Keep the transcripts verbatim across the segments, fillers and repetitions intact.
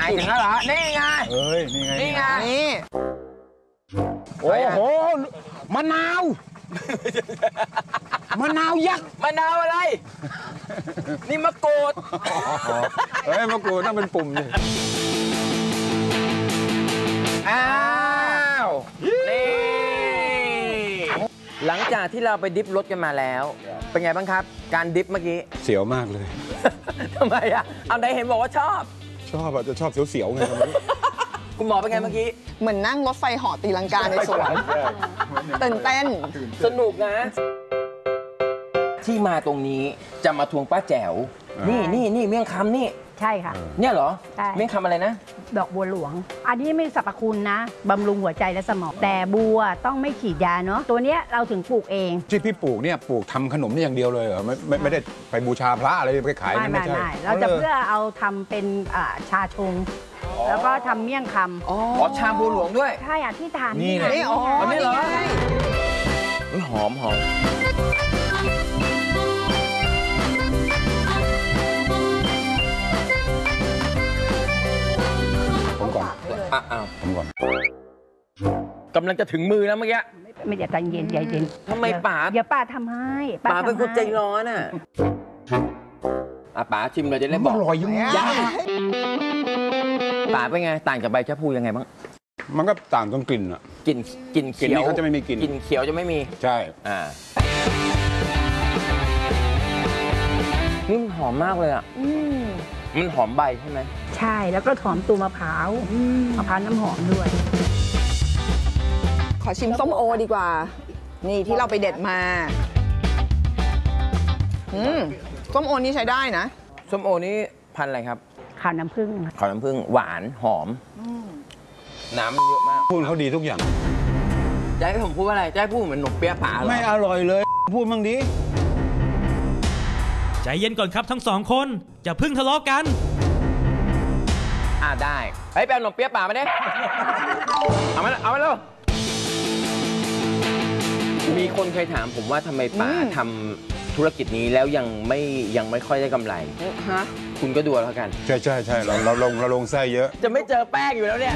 ายถึงแล้วเหรอนี่ไงเอ้ยนี่ไงนี่ไงนี่โอ้โหมะนาวมะนาวยักษ์มะนาวอะไรนี่มะกรูดเฮ้ยมะกรูดต้องเป็นปุ่มดิอ้าวนี่หลังจากที่เราไปดิฟรถกันมาแล้วเป็นไงบ้างครับการดิฟเมื่อกี้เสียวมากเลยทำไมอ่ะเอาไหนเห็นบอกว่าชอบชอบอ่ะจะชอบเสียวๆไงครับคุณหมอเป็นไงเมื่อกี้เหมือนนั่งรถไฟเหาะตีลังกาในสวนตื่นเต้นสนุกนะที่มาตรงนี้จะมาทวงป้าแจ๋วนี่นี่นี่เมี่ยงคำนี่ใช่ค่ะเนี่ยเหรอใช่เมี่ยงคำอะไรนะดอกบัวหลวงอันนี้ไม่สรรพคุณนะบำรุงหัวใจและสมองแต่บัวต้องไม่ฉีดยาเนาะตัวเนี้ยเราถึงปลูกเองที่พี่ปลูกเนี่ยปลูกทำขนมนี่อย่างเดียวเลยเหรอไม่ไม่ไม่ได้ไปบูชาพระอะไรไปขายไม่ไม่ไม่เราจะเพื่อเอาทำเป็นชาชงแล้วก็ทำเมี่ยงคำอ๋อชาบัวหลวงด้วยใช่อ่ะที่ทานนี่นี่อ๋อนี่เหรอหอมหอมผมก่อนอ่ะอ้าวผมก่อนกำลังจะถึงมือแล้วเมื่อกี้ไม่ใจเย็นใจเย็นทำไมป๋าอย่าป้าทำให้ป๋าเป็นคนใจร้อนอ่ะอ่ะป๋าชิมเลยจะได้บอกอร่อยยุ่งยากป๋าเป็นไงต่างจากใบชะพูยังไงบ้างมันก็ต่างตรงกลิ่นอ่ะกลิ่นกลิ่นเขียวเขาจะไม่มีกลิ่นกลิ่นเขียวจะไม่มีใช่อ่านี่หอมมากเลยอ่ะมันหอมใบใช่ไหมใช่แล้วก็หอมตัวมะพร้าวมะพร้าวน้ำหอมด้วยขอชิมส้มโอดีกว่านี่ที่เราไปเด็ดมาอืมส้มโอนี่ใช้ได้นะส้มโอนี่พันธุ์อะไรครับขาวน้ำผึ้งขาวน้ำผึ้งหวานหอมน้ำมันเยอะมากพูดเขาดีทุกอย่างจะให้ผมพูดว่าอะไรจะให้พูดเหมือนหนุ่มเปี๊ยะป๋าเหรอไม่อร่อยเลยพูดมั่งดิใจเย็นก่อนครับทั้งสองคนอย่าเพิ่งทะเลาะกันอ่าได้เฮ้ยแปลหนุ่มเปี๊ยะป๋ามาดิเอามาเอามาแล้วมีคนเคยถามผมว่าทำไมป๋าทำธุรกิจนี้แล้วยังไม่ยังไม่ค่อยได้กำไรฮะคุณก็ดูแล้วกันใช่ใช่ใช่เราเราลงเราลงไส้เยอะจะไม่เจอแป้งอยู่แล้วเนี่ย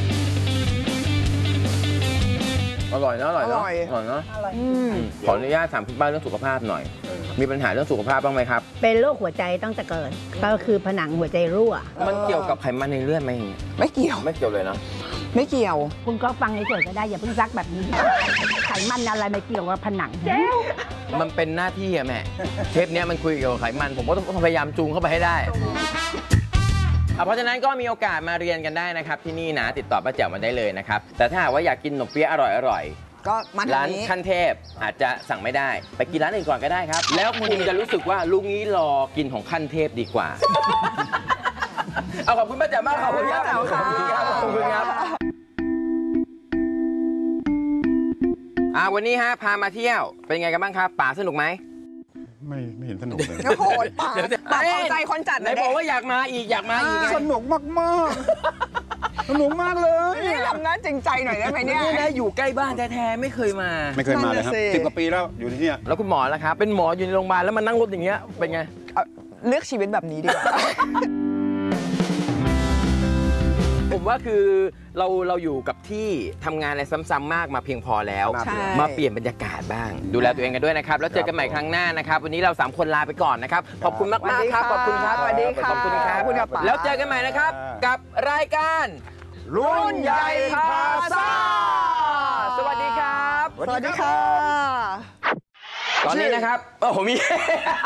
อร่อยนะอร่อยเนาะอร่อยเนาะขออนุญาตถามคุณป้าเรื่องสุขภาพหน่อยมีปัญหาเรื่องสุขภาพบ้างไหมครับเป็นโรคหัวใจตั้งแต่เกิดก็คือผนังหัวใจรั่วมันเกี่ยวกับไขมันในเลือดไหมไม่เกี่ยวไม่เกี่ยวเลยนะไม่เกี่ยวคุณก็ฟังเฉยๆก็ได้อย่าเพิ่งซักแบบนี้ไขมันอะไรไม่เกี่ยวกับผนังมันเป็นหน้าที่อะแม่เทปนี้มันคุยเกี่ยวกับไขมันผมก็ต้องพยายามจูงเข้าไปให้ได้เพราะฉะนั้นก็มีโอกาสมาเรียนกันได้นะครับที่นี่นะติดต่อป้าแจ๋วมาได้เลยนะครับแต่ถ้าหากว่าอยากกินขนมเปี๊ยะอร่อยๆก็มาร้านขั้นเทพอาจจะสั่งไม่ได้ไปกินร้านอื่นก่อนก็ได้ครับแล้วคุณจะรู้สึกว่าลุงนี้รอกินของขั้นเทพดีกว่าเอาขอบคุณป้าแจ๋วมากขอบคุณครับขอบคุณครับขอบคุณครับอ่าวันนี้ฮะพามาเที่ยวเป็นไงกันบ้างครับป๋าสนุกไหมไม่ไม่เห็นสนุกเลยโอ้โหป๋าป๋าพอใจคนจัดไหนบอกว่าอยากมาอีกอยากมาอีกสนุกมากมากสนุกมากเลยนี่ทำหน้าจริงใจหน่อยได้ไหมเนี่ยนี่นะอยู่ใกล้บ้านแท้ๆไม่เคยมาไม่เคยมาเลยครับสิบกว่าปีแล้วอยู่ที่นี่แล้วคุณหมอล่ะครับเป็นหมออยู่ในโรงพยาบาลแล้วมานั่งรถอย่างเงี้ยเป็นไงเลือกชีวิตแบบนี้ดีกว่าผมว่าคือเราเราอยู่กับที่ทำงานอะไรซ้ำๆมากมาเพียงพอแล้วมาเปลี่ยนบรรยากาศบ้างดูแลตัวเองกันด้วยนะครับแล้วเจอกันใหม่ครั้งหน้านะครับวันนี้เราสามคนลาไปก่อนนะครับขอบคุณมากมากครับขอบคุณครับสวัสดีค่ะขอบคุณครับแล้วเจอกันใหม่นะครับกับรายการรุ่นใหญ่พาซ่าสวัสดีครับสวัสดีค่ะตอนนี้นะครับโอ้โหมี